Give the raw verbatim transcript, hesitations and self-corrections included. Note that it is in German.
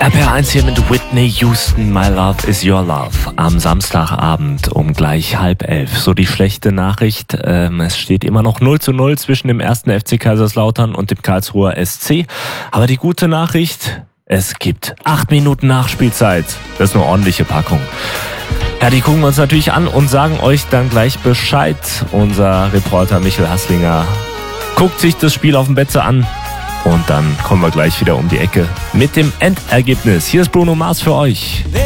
R P R eins hier mit Whitney Houston, My Love is Your Love. Am Samstagabend um gleich halb elf. So die schlechte Nachricht, ähm, es steht immer noch null zu null zwischen dem ersten F C Kaiserslautern und dem Karlsruher S C. Aber die gute Nachricht, es gibt acht Minuten Nachspielzeit. Das ist eine ordentliche Packung. Ja, die gucken wir uns natürlich an und sagen euch dann gleich Bescheid. Unser Reporter Michel Hasslinger guckt sich das Spiel auf dem Betze an. Und dann kommen wir gleich wieder um die Ecke mit dem Endergebnis. Hier ist Bruno Mars für euch.